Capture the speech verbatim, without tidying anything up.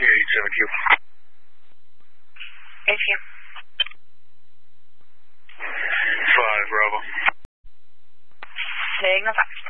Yeah, eight seven Q. Thank you. Five, Bravo. Signal five.